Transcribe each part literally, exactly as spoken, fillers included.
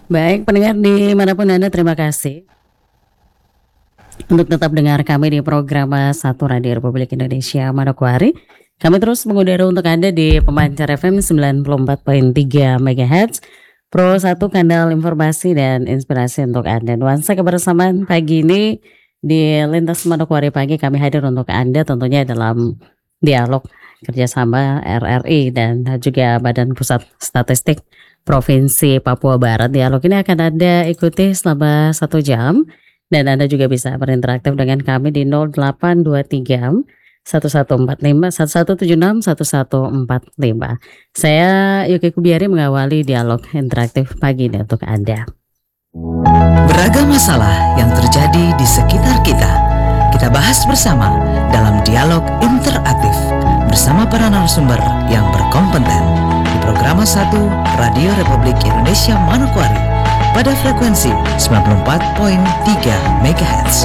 Baik, pendengar dimanapun Anda, terima kasih untuk tetap dengar kami di program satu Radio Republik Indonesia Manokwari. Kami terus mengudara untuk Anda di Pemancar F M sembilan puluh empat koma tiga MHz, Pro satu kanal informasi dan inspirasi untuk Anda. Nuansa kebersamaan pagi ini di Lintas Manokwari Pagi kami hadir untuk Anda tentunya dalam dialog kerjasama R R I dan juga Badan Pusat Statistik Provinsi Papua Barat. Dialog ini akan Anda ikuti selama satu jam dan Anda juga bisa berinteraktif dengan kami di nol delapan dua tiga satu satu empat lima satu satu tujuh enam satu satu empat lima. Saya Yuki Kubiari mengawali dialog interaktif pagi ini untuk Anda. Beragam masalah yang terjadi di sekitar kita, kita bahas bersama dalam dialog interaktif bersama para narasumber yang berkompeten di program satu Radio Republik Indonesia Manokwari pada frekuensi sembilan puluh empat koma tiga MHz.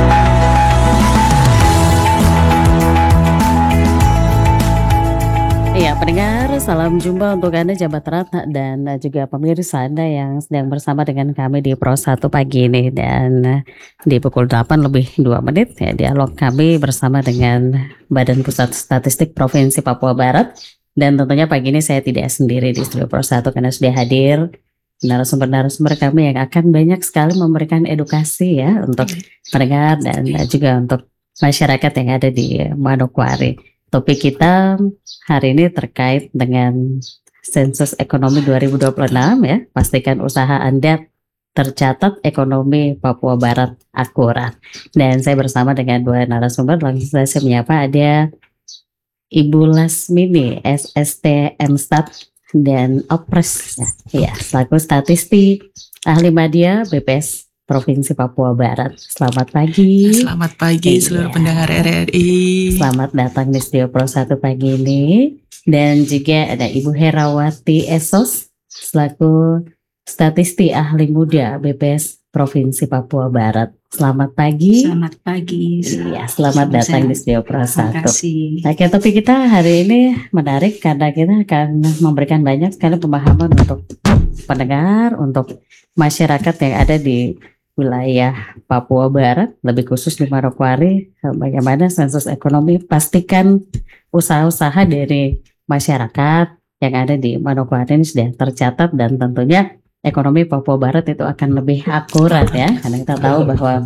Iya, pendengar, salam jumpa untuk Anda Jabat Erat dan juga pemirsa Anda yang sedang bersama dengan kami di Pro satu pagi ini. Dan di pukul delapan lebih dua menit ya, dialog kami bersama dengan Badan Pusat Statistik Provinsi Papua Barat. Dan tentunya pagi ini saya tidak sendiri di studio Pro satu karena sudah hadir narasumber-narasumber kami yang akan banyak sekali memberikan edukasi ya untuk pendengar dan juga untuk masyarakat yang ada di Manokwari. Topik kita hari ini terkait dengan sensus ekonomi dua ribu dua puluh enam ya. Pastikan usaha Anda tercatat ekonomi Papua Barat akurat. Dan saya bersama dengan dua narasumber, langsung saya menyapa ada Ibu Lasmini S S T M Stat dan Opres ya, ya selaku statistik ahli media B P S Provinsi Papua Barat. Selamat pagi. Selamat pagi iya. seluruh pendengar R R I. Selamat datang di studio Pro satu pagi ini. Dan juga ada Ibu Herawati Esos selaku statistik ahli muda B P S Provinsi Papua Barat. Selamat pagi. Selamat pagi. Iya, selamat Selamat datang sehat. di studio Pro Terima satu. kasih. Oke, topik kita hari ini menarik karena kita akan memberikan banyak sekali pemahaman untuk pendengar, untuk masyarakat yang ada di wilayah Papua Barat, lebih khusus di Manokwari, bagaimana sensus ekonomi, pastikan usaha-usaha dari masyarakat yang ada di Manokwari ini sudah tercatat dan tentunya ekonomi Papua Barat itu akan lebih akurat ya, karena kita tahu bahwa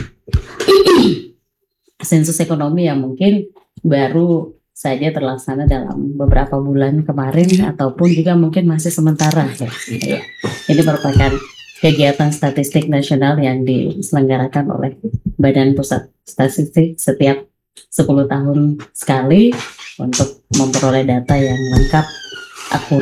sensus ekonomi yang mungkin baru saja terlaksana dalam beberapa bulan kemarin ataupun juga mungkin masih sementara ya. Ya. Ini merupakan kegiatan statistik nasional yang diselenggarakan oleh Badan Pusat Statistik setiap sepuluh tahun sekali untuk memperoleh data yang lengkap, akurat